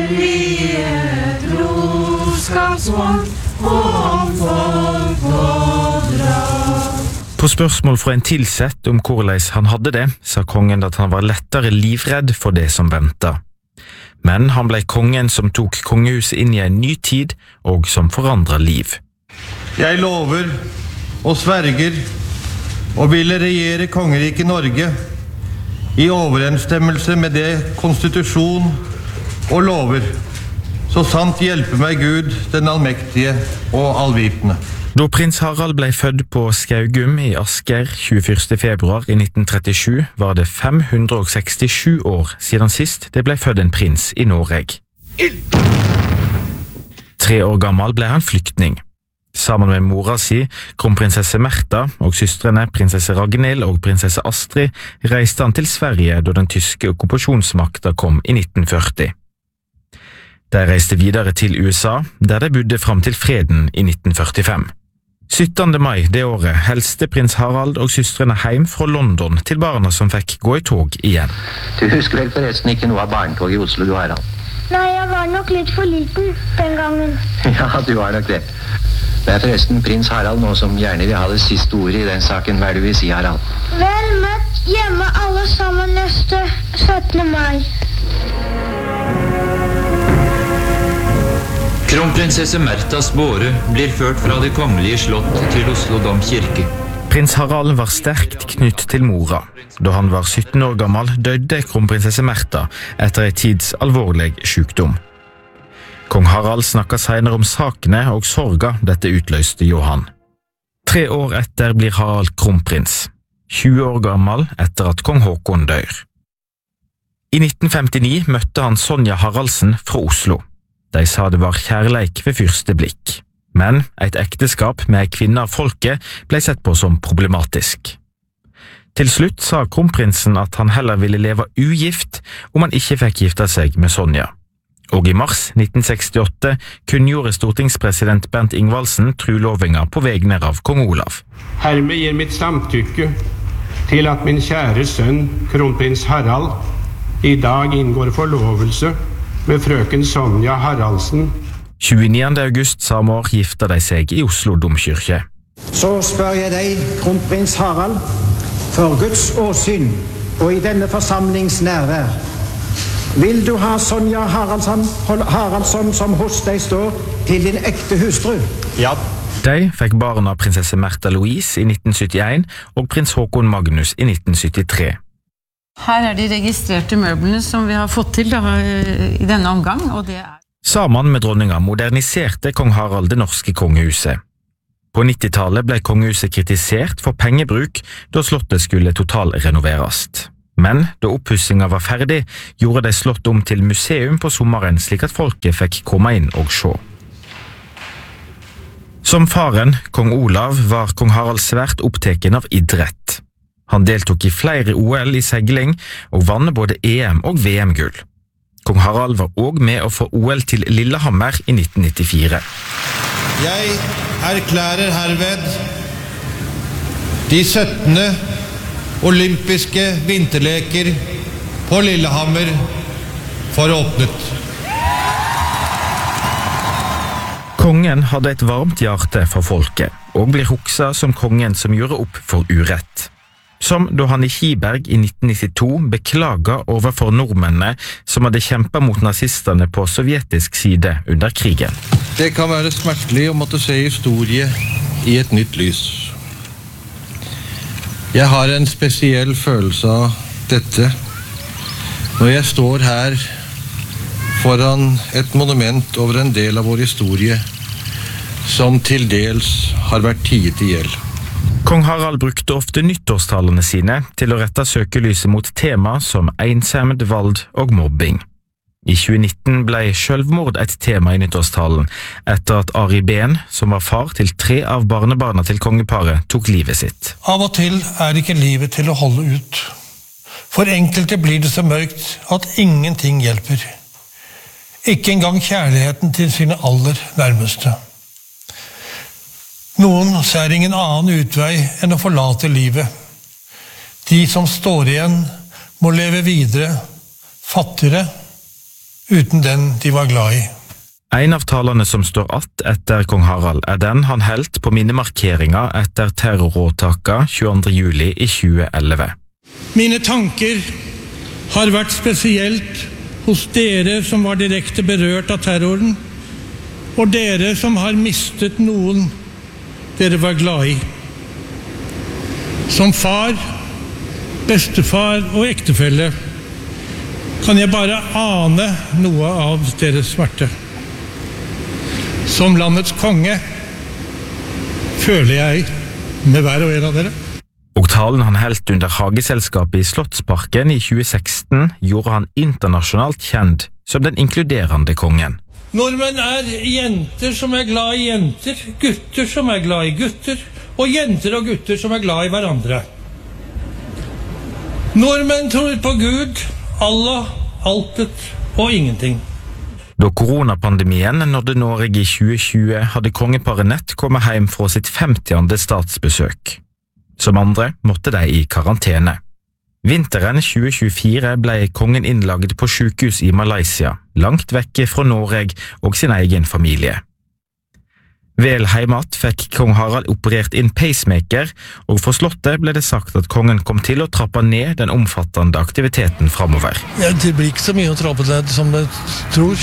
På spørsmål fra en tilsett om hvordan han hadde det, sa kongen at han var lettere livredd for det som ventet. Men han ble kongen som tok kongehuset inn i en ny tid og som forandret liv. Jeg lover og sverger og ville regjere kongeriket Norge i overensstemmelse med det konstitusjon og lover, så sant hjelpe meg Gud, den allmektige og allvitende. Da prins Harald ble født på Skaugum i Asker tjueførste februar i nitten trettisju, var det fem hundre sekstisju år siden sist det ble født en prins i Norge. Tre år gammel ble han flyktning. Sammen med mora si, kronprinsesse Märtha, og søstrene prinsesse Ragnhild og prinsesse Astrid, reiste han til Sverige da den tyske okkupasjonsmakta kom i nitten førti. De reiste videre til U S A, der de bodde fram til freden i nitten førtifem. syttende mai det året helste prins Harald og søstrene hjem fra London til barna som fikk gå i tog igjen. Du husker vel forresten ikke noe av barnetog i Oslo, du Harald? Nei, jeg var nok litt for liten den gangen. Ja, du var nok det. Det er forresten prins Harald nå som gjerne vil ha det siste ordet i den saken. Hva er det du vil si, Harald? Vel møtt hjemme alle sammen neste syttende mai. Kronprinsesse Märthas båre blir ført fra det kongelige slott til Oslo domkirke. Prins Harald var sterkt knytt til mora. Da han var sytten år gammel døde kronprinsesse Märtha etter en tids alvorlig sykdom. Kong Harald snakket senere om sakene og sorga dette utløste Johan. Tre år etter blir Harald kronprins, tjue år gammel etter at kong Håkon dør. I nitten femtini møtte han Sonja Haraldsen fra Oslo. De sa det var kjærleik ved første blikk, men et ekteskap med ei kvinne av folket ble sett på som problematisk. Til slutt sa kronprinsen at han heller ville leve ugift om han ikke fikk gifte seg med Sonja. Og i mars nitten sekstiåtte kunngjorde stortingspresident Bernt Ingvaldsen trulovinga på vegne av kong Olav. Hermed gir mitt samtykke til at min kjære sønn, kronprins Harald, i dag inngår forlovelse med frøken Sonja Haraldsen. tjueniende august samme år gifta de seg i Oslo domkirke. Så spør jeg deg, kronprins Harald, for Guds åsyn og i denne forsamlings nærvær. Vil du ha Sonja Haraldsson, Haraldsson som hos deg står til din ekte hustru? Ja. De fikk barna prinsesse Märtha Louise i nitten syttien og prins Håkon Magnus i nitten syttitre. Her er de registrerte møblene som vi har fått til da, i denne omgang, og det er... Sammen med dronninga moderniserte kong Harald det norske kongehuset. På nittitallet ble kongehuset kritisert for pengebruk da slottet skulle totalrenoveres. Men da oppussinga var ferdig, gjorde de slottet om til museum på sommeren slik at folket fikk komme inn og se. Som faren, kong Olav, var kong Harald svært oppteken av idrett. Han deltok i flere O L i segling og vann både E M og V M-gull. Kong Harald var også med å få O L til Lillehammer i nitten nittifire. Jeg erklærer herved de syttende olympiske vinterleker på Lillehammer for åpnet. Kongen hadde et varmt hjerte for folket, og blir huksa som kongen som gjorde opp for urett. Som da han i Kiberg i nitten nittito beklaga overfor nordmennene som hadde kjempet mot nazistene på sovjetisk side under krigen. Det kan være smertelig å måtte se historie i et nytt lys. Jeg har en spesiell følelse av dette når jeg står her foran et monument over en del av vår historie som til dels har vært tiet i hjel. Kong Harald brukte ofte nyttårstalene sine til å rette søkelyset mot tema som ensemd, vald og mobbing. I tjue nitten ble selvmord et tema i nyttårstalen, etter at Ari Behn, som var far til tre av barnebarna til kongeparet, tok livet sitt. Av og til er ikke livet til å holde ut. For enkelte blir det så mørkt at ingenting hjelper. Ikke engang kjærligheten til sine aller nærmeste. Noen ser ingen annen utvei enn å forlate livet. De som står igjen må leve videre, fattigere, uten den de var glad i. En av talene som står att etter kong Harald er den han helt på minnemarkeringa etter terroråtaka tjueandre juli i tjue elleve. Mine tanker har vært spesielt hos dere som var direkte berørt av terroren, og dere som har mistet noen dere var glad i. Som far, bestefar og ektefelle kan jeg bare ane noe av deres smerte. Som landets konge føler jeg med hver og en av dere. Og talen han helt under Hageselskapet i Slottsparken i tjue seksten gjorde han internasjonalt kjent som den inkluderende kongen. Nordmenn er jenter som er glad i jenter, gutter som er glad i gutter, og jenter og gutter som er glad i hverandre. Nordmenn tror på Gud, Allah, altet og ingenting. Da koronapandemien nådde Norge i tjue tjue, hadde kongeparet nett kommet hjem fra sitt femtiende statsbesøk. Som andre måtte de i karantene. Vinteren tjue tjuefire ble kongen innlagt på sykehus i Malaysia, langt vekke fra Norge og sin egen familie. Vel heimat fikk kong Harald operert inn pacemaker, og for slottet ble det sagt at kongen kom til å trappe ned den omfattende aktiviteten fremover. Ja, det blir ikke så mye å trappe ned som jeg tror.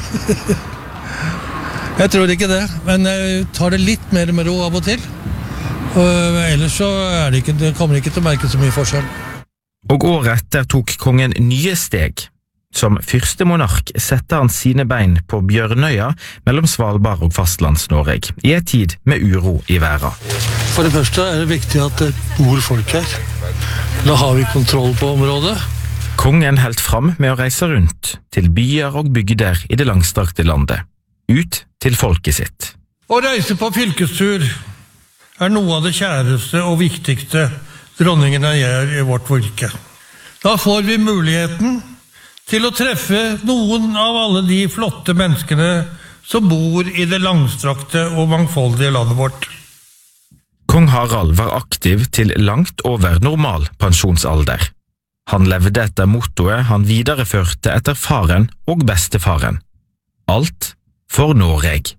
Jeg tror ikke det, men jeg tar det litt mer med ro av og til. Og ellers så er det ikke, det kommer ikke til å merke så mye forskjell. Og året etter tok kongen nye steg. Som første monark sette han sine bein på Bjørnøya mellom Svalbard og fastlands-Norge, i en tid med uro i verden. For det første er det viktig at det bor folk her. Da har vi kontroll på området. Kongen helt fram med å reise rundt til byer og bygder i det langstrakte landet, ut til folket sitt. Å reise på fylkestur er noe av det kjæreste og viktigste dronningene gjør i vårt virke. Da får vi muligheten til å treffe noen av alle de flotte menneskene som bor i det langstrakte og mangfoldige landet vårt. Kong Harald var aktiv til langt over normal pensjonsalder. Han levde etter mottoet han videreførte etter faren og bestefaren. Alt for Norge.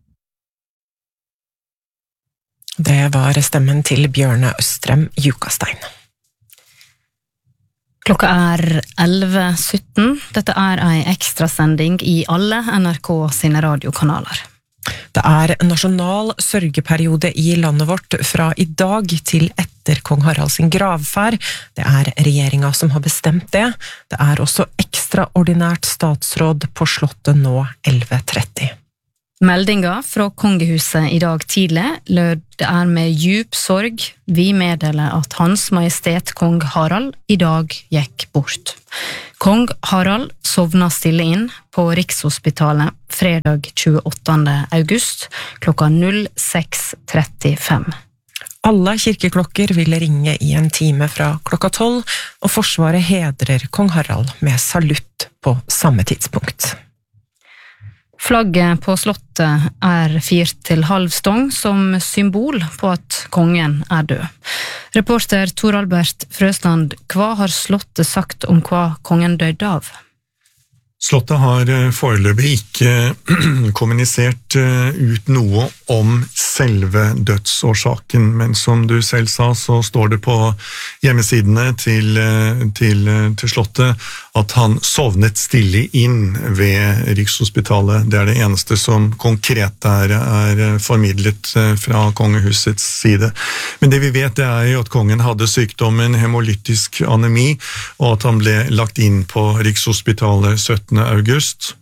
Det var stemmen til Bjørne Østrem Jukastein. Klokka er elleve sytten. Dette er en ekstrasending i alle N R K sine radiokanaler. Det er nasjonal sørgeperiode i landet vårt fra i dag til etter kong Harald sin gravferd. Det er regjeringa som har bestemt det. Det er også ekstraordinært statsråd på slottet nå elleve tretti. Meldinga fra kongehuset i dag tidlig lød det er med djup sorg vi meddeler at Hans Majestet Kong Harald i dag gikk bort. Kong Harald sovna stille inn på Rikshospitalet fredag tjueåttende august klokka seks trettifem. Alle kirkeklokker ville ringe i en time fra klokka tolv, og Forsvaret hedrer kong Harald med salutt på samme tidspunkt. Flagget på slottet er firt til halv stong som symbol på at kongen er død. Reporter Tor Albert Frøsland, hva har slottet sagt om hva kongen døde av? Slottet har foreløpig ikke kommunisert ut noe om selve dødsårsaken, men som du selv sa, så står det på hjemmesidene til, til, til Slottet at han sovnet stille inn ved Rikshospitalet. Det er det eneste som konkret er, er formidlet fra kongehusets side. Men det vi vet det er jo at kongen hadde sykdommen hemolytisk anemi, og at han ble lagt inn på Rikshospitalet syttende august.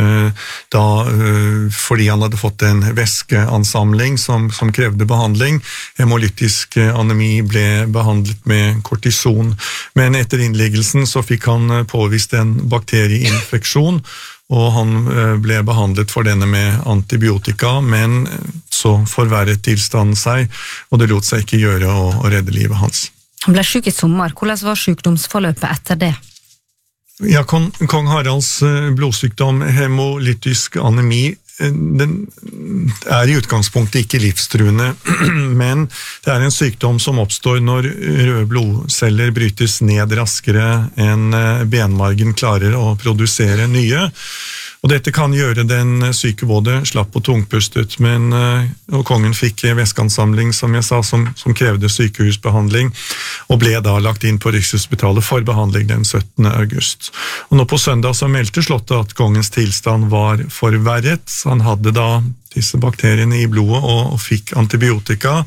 Da, fordi han hadde fått en væskeansamling som, som krevde behandling. Hemolytisk anemi ble behandlet med kortison, men etter innleggelsen så fikk han påvist en bakterieinfeksjon, og han ble behandlet for denne med antibiotika, men så forverret tilstanden seg, og det lot seg ikke gjøre å, å redde livet hans. Han ble syk i sommer. Hvordan var sykdomsforløpet etter det? Ja, kong, kong Haralds blodsykdom, hemolytisk anemi, den er i utgangspunktet ikke livstruende, men det er en sykdom som oppstår når røde blodceller brytes ned raskere enn benmargen klarer å produsere nye. Og dette kan gjøre den syke både slapp og tungpustet, men og kongen fikk væskeansamling, som jeg sa, som, som krevde sykehusbehandling, og ble da lagt inn på Rikshospitalet for behandling den syttende august. Og nå på søndag så meldte Slottet at kongens tilstand var forverret. Han hadde da disse bakteriene i blodet og, og fikk antibiotika,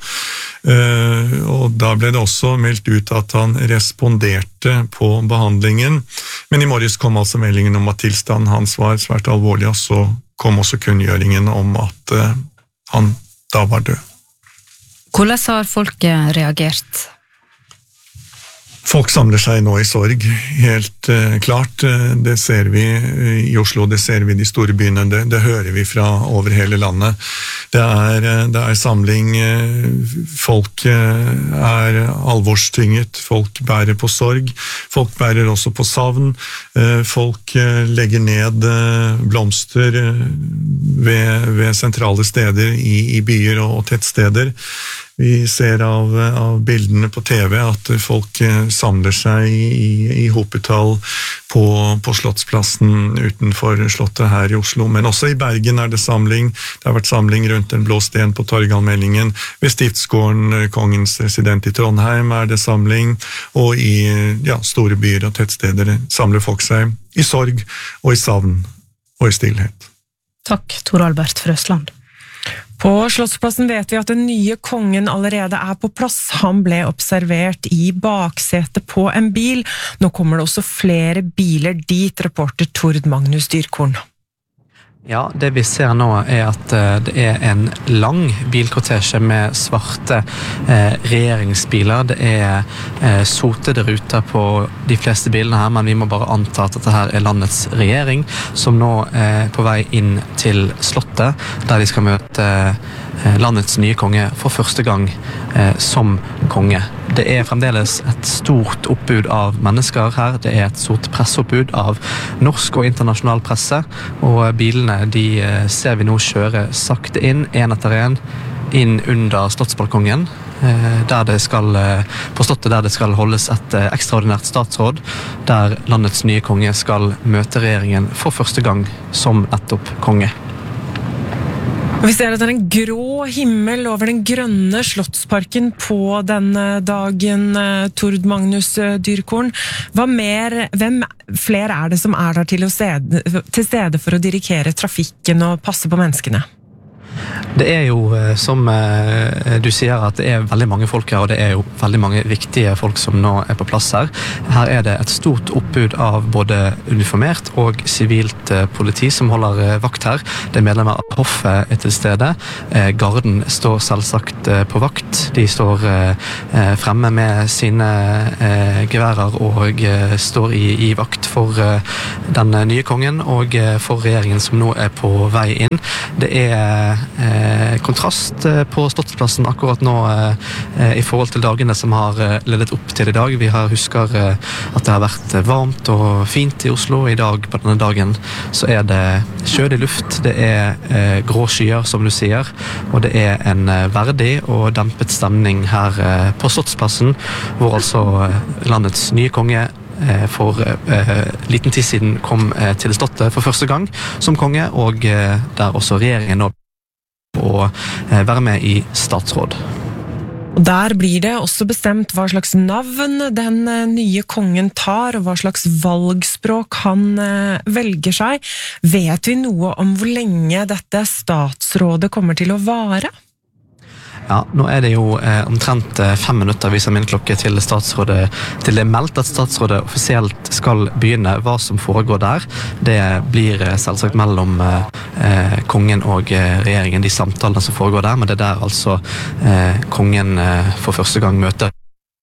uh, og da ble det også meldt ut at han responderte på behandlingen, men i morges kom altså meldingen om at tilstanden hans var svært alvorlig, og så kom også kunngjøringen om at uh, han da var død. Hvordan har folket reagert? Folk samler seg nå i sorg, helt uh, klart. Det ser vi i Oslo, det ser vi i de store byene, det, det hører vi fra over hele landet. Det er, det er samling, folk er alvorstynget, folk bærer på sorg, folk bærer også på savn, folk legger ned blomster ved, ved sentrale steder i, i byer og tettsteder. Vi ser av, av bildene på T V at folk samler seg i, i hopetall på, på Slottsplassen utenfor Slottet her i Oslo, men også i Bergen er det samling. Det har vært samling rundt en blå sten på Torgallmenningen. Ved Stiftsgården, kongens resident i Trondheim, er det samling, og i ja, store byer og tettsteder samler folk seg i sorg og i savn og i stillhet. Takk, Tor Albert Frøsland. På Slottsplassen vet vi at den nye kongen allerede er på plass. Han ble observert i baksetet på en bil. Nå kommer det også flere biler dit, reporter Tord Magnus Dyrkorn. Ja, det vi ser nå er at det er en lang bilkortesje med svarte eh, regjeringsbiler. Det er eh, sotede ruter på de fleste bilene her, men vi må bare anta at dette her er landets regjering, som nå er på vei inn til Slottet, der de skal møte eh, landets nye konge for første gang eh, som konge. Det er fremdeles et stort oppbud av mennesker her. Det er et stort presseoppbud av norsk og internasjonal presse, og bilene de ser vi nå kjøre sakte inn, en etter en, inn under Slottsbalkongen, der det skal, på Slottet der det skal holdes et ekstraordinært statsråd, der landets nye konge skal møte regjeringen for første gang som nettopp konge. Vi ser at det er en grå himmel over den grønne Slottsparken på denne dagen, Tord Magnus Dyrkorn. Hva mer, hvem flere er det som er der til, å se, til stede for å dirigere trafikken og passe på menneskene? Det er jo, som du sier, at det er veldig mange folk her, og det er jo veldig mange viktige folk som nå er på plass her. Her er det et stort oppbud av både uniformert og sivilt politi som holder vakt her. Det er medlemmer av hoffet er til stede. Garden står selvsagt på vakt. De står fremme med sine geværer og står i, i vakt for den nye kongen og for regjeringen som nå er på vei inn. Det er Eh, kontrast eh, på Slottsplassen akkurat nå eh, i forhold til dagene som har eh, ledet opp til i dag. Vi har husker eh, at det har vært varmt og fint i Oslo. I dag på denne dagen så er det kjølig luft, det er eh, grå skyer som du sier, og det er en eh, verdig og dempet stemning her eh, på Slottsplassen, hvor altså eh, landets nye konge for eh, liten tid siden kom eh, til Slottet for første gang som konge, og eh, der også regjeringen nå å eh, være med i statsråd. Og der blir det også bestemt hva slags navn den nye kongen tar, og hva slags valgspråk han eh, velger seg. Vet vi noe om hvor lenge dette statsrådet kommer til å vare? Ja, nå er det jo eh, omtrent fem minutter viser min klokke til statsrådet, til det er meldt at statsrådet offisielt skal begynne. Hva som foregår der, det blir eh, selvsagt mellom eh, kongen og eh, regjeringen, de samtalene som foregår der, men det er der altså eh, kongen eh, for første gang møter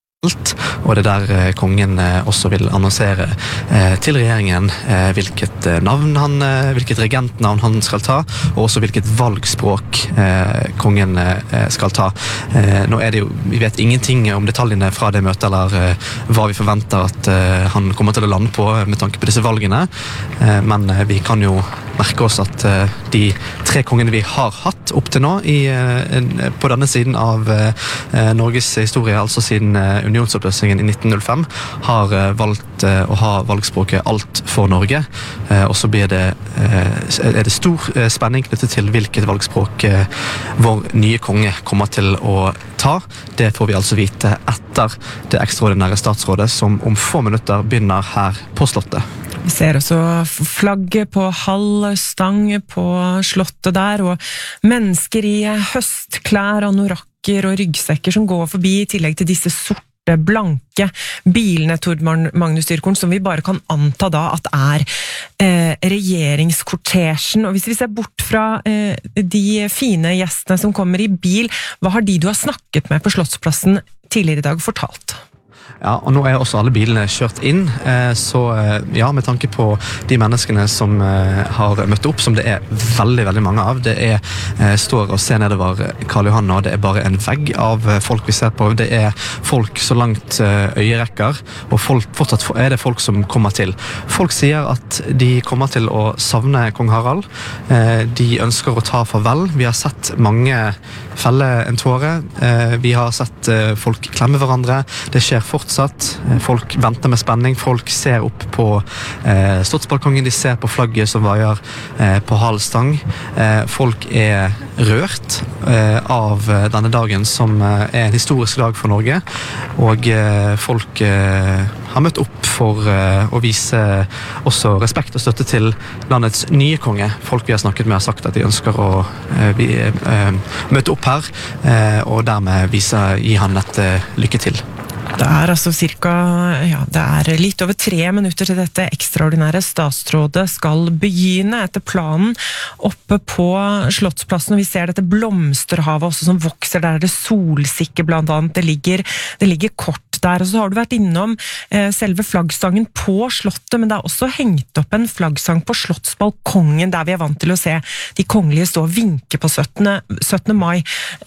og det er der kongen også vil annonsere eh, til regjeringen eh, hvilket navn han, eh, hvilket regentnavn han skal ta, og også hvilket valgspråk eh, kongen eh, skal ta. Eh, nå er det jo, vi vet ingenting om detaljene fra det møtet, eller eh, hva vi forventer at eh, han kommer til å lande på med tanke på disse valgene, eh, men eh, vi kan jo merke oss at uh, de tre kongene vi har hatt opp til nå i, uh, på denne siden av uh, Norges historie, altså siden uh, unionsoppløsningen i nitten null fem, har uh, valgt uh, å ha valgspråket Alt for Norge, uh, og så blir det, uh, er det stor uh, spenning knyttet til hvilket valgspråk uh, vår nye konge kommer til å ta. Det får vi altså vite etter det ekstraordinære statsrådet som om få minutter begynner her på Slottet. Vi ser også flagget på halv stang på slottet der, og mennesker i høstklær, anorakker og ryggsekker som går forbi, i tillegg til disse sorte, blanke bilene, Tord Magnus Dyrkorn, som vi bare kan anta da at er eh, regjeringskortesjen. Og hvis vi ser bort fra eh, de fine gjestene som kommer i bil, hva har de du har snakket med på Slottsplassen tidligere i dag fortalt? Ja, og nå er også alle bilene kjørt inn, så ja, med tanke på de menneskene som har møtt opp, som det er veldig, veldig mange av. Det er, står og ser nedover Karl Johan, og det er bare en vegg av folk vi ser på. Det er folk så langt øyerekker, og folk, fortsatt er det folk som kommer til. Folk sier at de kommer til å savne kong Harald. De ønsker å ta farvel. Vi har sett mange felle en tåre. Vi har sett folk klemme hverandre. Det skjer fortsatt. Folk venter med spenning. Folk ser opp på eh, Slottsbalkongen. De ser på flagget som vaier eh, på halv stang. Eh, folk er rørt eh, av denne dagen som eh, er en historisk dag for Norge. Og eh, folk eh, har møtt opp for eh, å vise også respekt og støtte til landets nye konge. Folk vi har snakket med har sagt at de ønsker å eh, vi, eh, møte opp her, eh, og dermed vise, gi han et eh, lykke til. Det er altså cirka, ja, det er litt over tre minutter til dette ekstraordinære statsrådet skal begynne etter planen oppe på Slottsplassen, og vi ser dette blomsterhavet også som vokser, der er det solsikke blant annet, det ligger, det ligger kort der, og så har du vært innom eh, selve flaggstangen på Slottet, men det er også hengt opp en flaggstang på Slottsbalkongen, der vi er vant til å se de kongelige stå og vinke på syttende mai.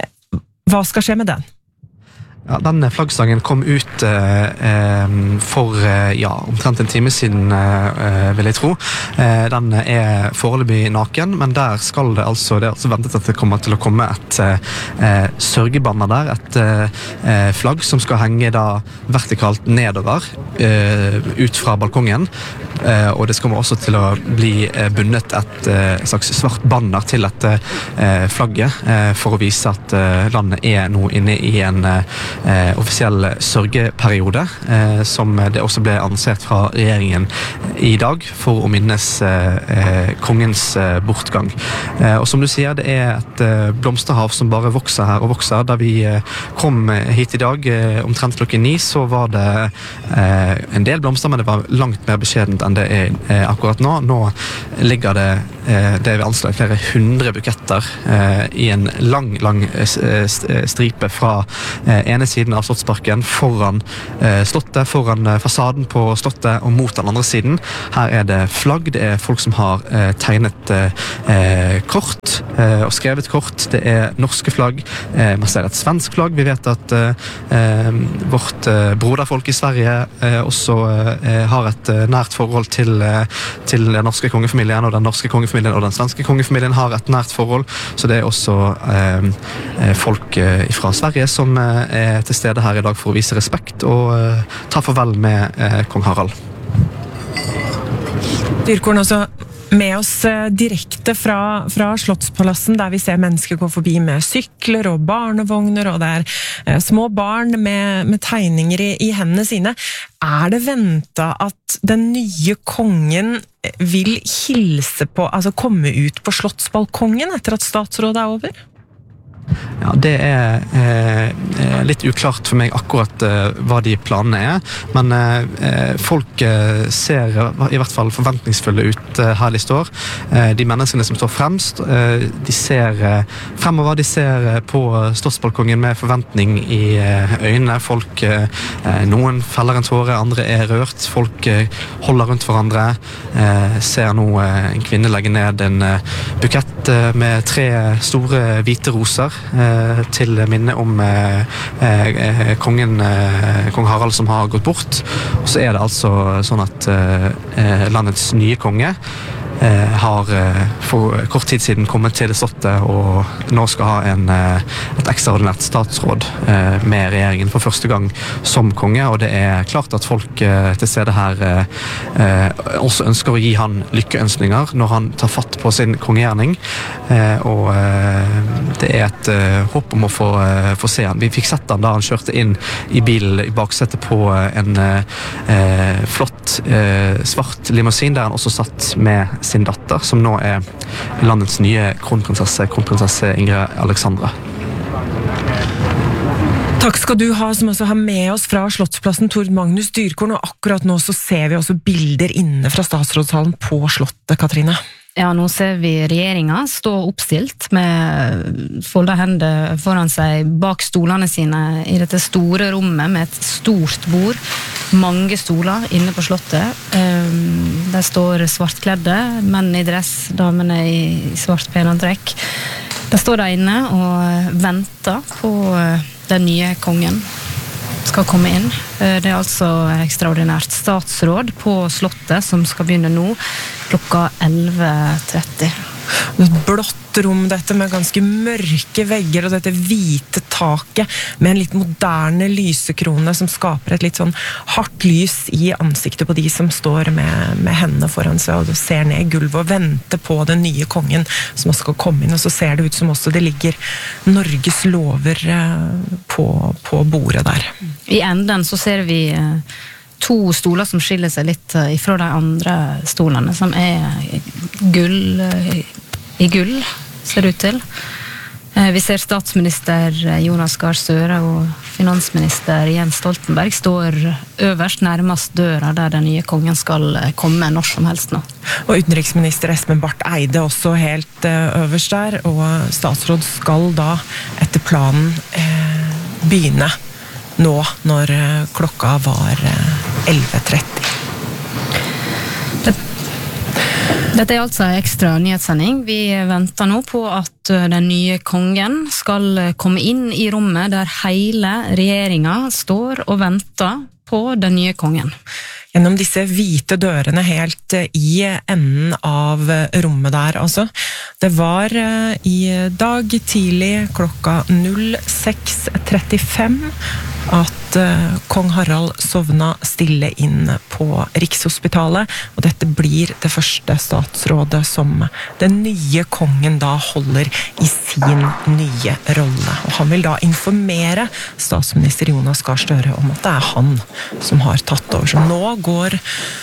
Hva skal skje med den? Ja, den flaggstangen kom ut eh, for eh, ja, omtrent en time siden, eh, vil jeg tro. Eh, den er foreløpig naken, men der skal det altså, det er altså ventet at det kommer til å komme et eh, sørgebanner der, et eh, flagg som skal henge da vertikalt nedover, eh, ut fra balkongen, eh, og det kommer også til å bli eh, bundet et eh, slags svart banner til dette eh, flagget, eh, for å vise at eh, landet er nå inne i en eh, eh, offisiell sørgeperiode, eh, som det også ble annonsert fra regjeringen i dag, for å minnes eh, kongens eh, bortgang. Eh, og som du sier, det er et eh, blomsterhav som bare vokser her og vokser. Da vi eh, kom hit i dag, eh, omtrent klokken ni, så var det eh, en del blomster, men det var langt mer beskjedent enn det er eh, akkurat nå. Nå ligger det, eh, det vil anslå flere hundre buketter eh, i en lang, lang eh, stripe fra eh, ene siden av Slottsparken, foran eh, slottet, foran eh, fasaden på slottet og mot den andre siden. Her er det flagg, det er folk som har eh, tegnet eh, kort eh, og skrevet kort. Det er norske flagg, eh, man ser et svensk flagg. Vi vet at eh, vårt eh, broderfolk i Sverige eh, også eh, har et eh, nært forhold til, eh, til den norske kongefamilien, og den norske kongefamilien og den svenske kongefamilien har et nært forhold, så det er også eh, folk eh, fra Sverige som eh, er til stede her i dag for å vise respekt og eh, ta farvel med eh, kong Harald. Dyrkorn, også med oss direkte fra, fra Slottsplassen, der vi ser mennesker gå forbi med sykler og barnevogner, og det er eh, små barn med, med tegninger i, i hendene sine. Er det ventet at den nye kongen vil hilse på, altså komme ut på Slottsbalkongen etter at statsrådet er over? Ja, det er eh, litt uklart for meg akkurat eh, hva de planene er, men eh, folk eh, ser i hvert fall forventningsfulle ut eh, her de står. Eh, de menneskene som står fremst, eh, de ser eh, fremover, de ser eh, på Slottsbalkongen med forventning i eh, øynene. Folk, eh, noen feller en tåre, andre er rørt, folk eh, holder rundt hverandre, eh, ser nå eh, en kvinne legge ned en eh, bukett eh, med tre store hvite roser, til minne om eh, eh, kongen, eh, kong Harald som har gått bort. Og så er det altså sånn at eh, landets nye konge eh, har eh, for kort tid siden kommet til slottet og nå skal ha en, eh, et ekstraordinært statsråd eh, med regjeringen for første gang som konge, og det er klart at folk eh, til stede her eh, også ønsker å gi han lykkeønskninger når han tar fatt på sin kongegjerning, eh, og eh, det er et uh, håp om å få, uh, få se han. Vi fikk sett han da han kjørte inn i bilen i baksetet på uh, en uh, flott uh, svart limousin, der han også satt med sin datter, som nå er landets nye kronprinsesse, kronprinsesse Ingrid Alexandra. Takk skal du ha, som også har med oss fra Slottsplassen, Tord Magnus Dyrkorn, og akkurat nå så ser vi også bilder inne fra statsrådshallen på slottet, Katrine. Ja, nå ser vi regjeringa stå oppstilt med folda hender foran seg bak stolene sine i dette store rommet med et stort bord, mange stoler inne på slottet. Der står svartkledde, menn i dress, damene i svart penantrekk. Der står de inne og venter på den nye kongen skal komme inn. Det er altså ekstraordinært statsråd på slottet som skal begynne nå klokka elleve tretti. Et blått rom dette med ganske mørke vegger og dette hvite taket med en litt moderne lysekrone som skaper et litt sånn hardt lys i ansiktet på de som står med, med hendene foran seg og ser ned i gulvet og venter på den nye kongen som skal komme inn, og så ser det ut som også det ligger Norges lover på, på bordet der. I enden så ser vi to stoler som skiller seg litt ifra de andre stolene, som er gull, i gull, ser det ut til. Vi ser statsminister Jonas Gahr Støre og finansminister Jens Stoltenberg står øverst nærmest døra der den nye kongen skal komme når som helst nå. Og utenriksminister Espen Barth Eide også helt øverst der, og statsråd skal da etter planen eh, begynne nå når klokka var elleve tretti. Dette er altså en ekstra nyhetssending. Vi venter nå på at den nye kongen skal komme inn i rommet der hele regjeringen står og venter på den nye kongen. Gjennom disse hvite dørene helt i enden av rommet der, altså. Det var i dag tidlig klokka null seks trettifem at at uh, kong Harald sovna stille inn på Rikshospitalet, og dette blir det første statsrådet som den nye kongen da holder i sin nye rolle. Og han vil da informere statsminister Jonas Gahr Støre om at det er han som har tatt over. Så nå går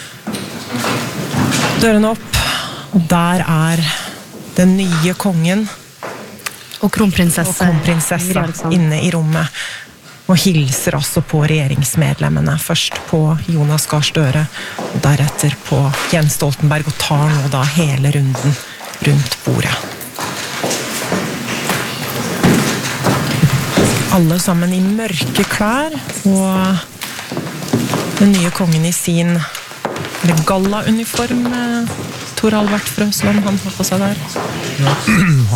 dørene opp, og der er den nye kongen og kronprinsesse, og kronprinsesse inne i rommet og hilser altså på regjeringsmedlemmene. Først på Jonas Gahr Støre, og deretter på Jens Stoltenberg, og tar nå da hele runden rundt bordet. Alle sammen i mørke klær, og den nye kongen i sin galla-uniform. Tor Albert Frøsland, han har på seg der. Ja,